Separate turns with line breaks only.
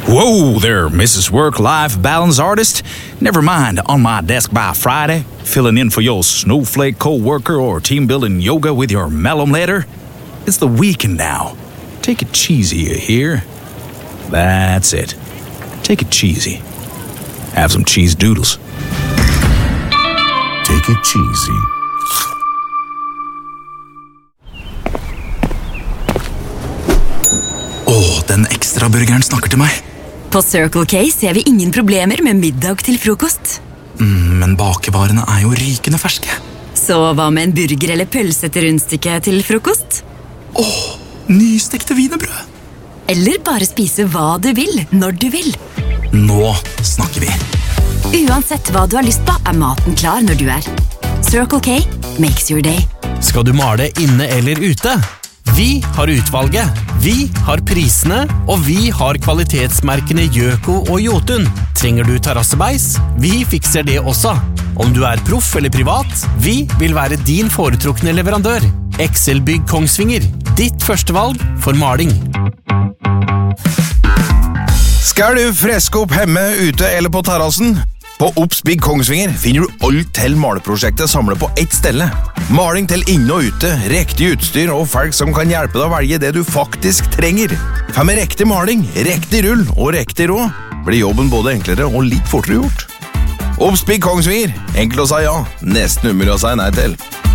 Whoa there, Mrs. Work-Life Balance Artist. Never mind, on my desk by Friday, filling in for your snowflake co-worker or team-building yoga with your mellum letter. It's the weekend now. Take it cheesy, you hear? That's it. Take it cheesy. Have some cheese doodles.
Take it cheesy.
Den ekstra burgeren snakker til meg.
På Circle K ser vi ingen problemer med middag til frokost.
Men bakevarene jo rykende ferske.
Så hva med en burger eller pølse til rundstykke til frokost?
Nystekte wienerbrød.
Eller bare spise hva du vil, når du vil.
Nå snakker vi.
Uansett hva du har lyst på, maten klar når du Circle K makes your day.
Skal du male inne eller ute? Vi har utvalget, vi har prisene, og vi har kvalitetsmerkene Gjøko og Jotun. Trenger du terrassebeis? Vi fikser det også. Om du proff eller privat, vi vil være din foretrukne leverandør. Excel Bygg Kongsvinger, ditt førstevalg for maling.
Skal du freske opp hjemme, ute eller på terrassen? På Obs Bygg Kongsvinger finner du alt til maleprosjektet samlet på ett stelle. Maling til inne og ute, riktig utstyr og folk som kan hjelpe deg å velge det du faktisk trenger. For med riktig maling, riktig rull og riktig råd blir jobben både enklere og litt fortere gjort. Obs Bygg Kongsvinger, enkelt å si ja, nesten umulig å si nei til.